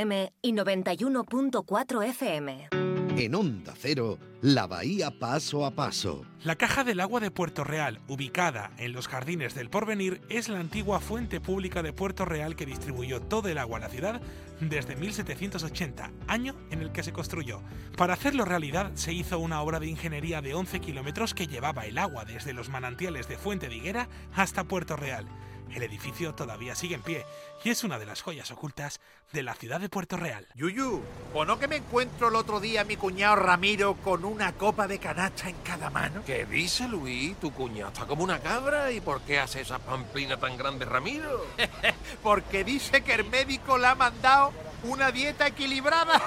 FM y 91.4 FM. En Onda Cero, la Bahía paso a paso. La Caja del Agua de Puerto Real, ubicada en los Jardines del Porvenir, es la antigua fuente pública de Puerto Real que distribuyó todo el agua a la ciudad desde 1780, año en el que se construyó. Para hacerlo realidad, se hizo una obra de ingeniería de 11 kilómetros que llevaba el agua desde los manantiales de Fuente de Higuera hasta Puerto Real. El edificio todavía sigue en pie y es una de las joyas ocultas de la ciudad de Puerto Real. Yuyu, ¿o no que me encuentro el otro día a mi cuñado Ramiro con una copa de canacha en cada mano? ¿Qué dice, Luis? Tu cuñado está como una cabra. ¿Y por qué hace esa pamplina tan grande, Ramiro? Porque dice que el médico le ha mandado una dieta equilibrada.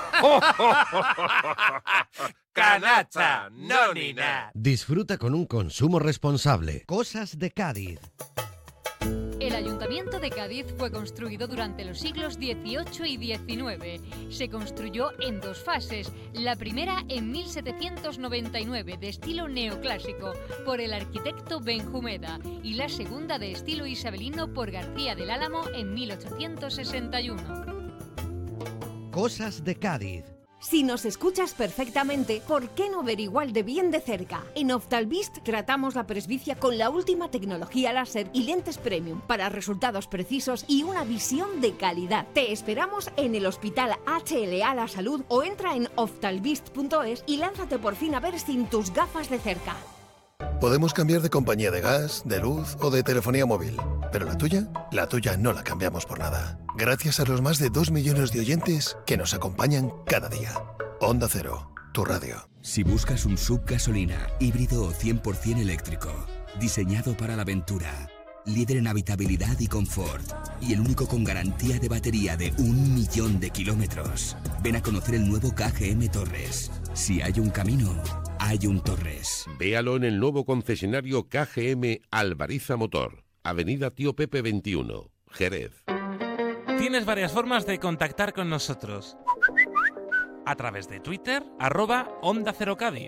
¡Canacha, no ni nada! Disfruta con un consumo responsable. Cosas de Cádiz. El Ayuntamiento de Cádiz fue construido durante los siglos XVIII y XIX. Se construyó en dos fases. La primera en 1799, de estilo neoclásico, por el arquitecto Benjumeda, y la segunda de estilo isabelino por García del Álamo en 1861. Cosas de Cádiz. Si nos escuchas perfectamente, ¿por qué no ver igual de bien de cerca? En Oftalvist tratamos la presbicia con la última tecnología láser y lentes premium para resultados precisos y una visión de calidad. Te esperamos en el Hospital HLA La Salud o entra en oftalvist.es y lánzate por fin a ver sin tus gafas de cerca. Podemos cambiar de compañía de gas, de luz o de telefonía móvil, pero la tuya no la cambiamos por nada. Gracias a los más de 2 millones de oyentes que nos acompañan cada día. Onda Cero, tu radio. Si buscas un SUV gasolina, híbrido o 100% eléctrico, diseñado para la aventura, líder en habitabilidad y confort, y el único con garantía de batería de 1 millón de kilómetros, ven a conocer el nuevo KGM Torres. Si hay un camino, hay un Torres. Véalo en el nuevo concesionario KGM Alvariza Motor, Avenida Tío Pepe 21, Jerez. Tienes varias formas de contactar con nosotros. A través de Twitter, @Onda Cero Cádiz.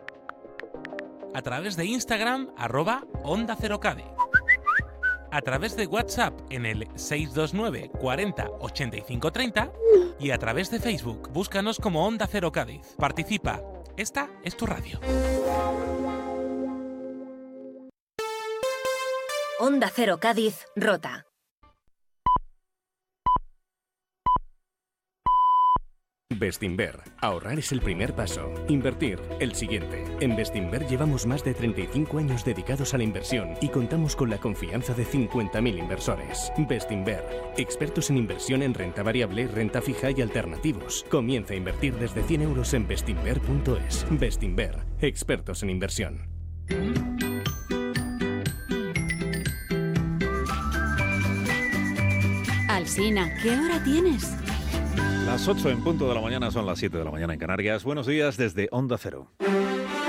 A través de Instagram, @Onda Cero Cádiz. A través de WhatsApp en el 629 40 85 30 y a través de Facebook, búscanos como Onda Cero Cádiz. Participa, esta es tu radio. Onda Cero Cádiz, Rota. Bestinver. Ahorrar es el primer paso. Invertir, el siguiente. En Bestinver llevamos más de 35 años dedicados a la inversión y contamos con la confianza de 50.000 inversores. Bestinver. Expertos en inversión en renta variable, renta fija y alternativos. Comienza a invertir desde 100 euros en bestinver.es. Bestinver. Expertos en inversión. Alsina, ¿qué hora tienes? Las 8 en punto de la mañana, son las 7 de la mañana en Canarias. Buenos días desde Onda Cero.